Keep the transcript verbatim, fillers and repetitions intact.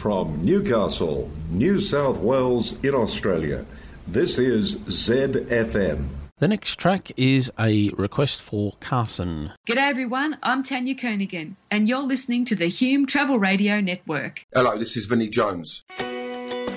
From Newcastle, New South Wales in Australia, this is Z F M. The next track is a request for Carson. G'day everyone, I'm Tanya Kernaghan and you're listening to the Hume Travel Radio Network. Hello, this is Vinnie Jones.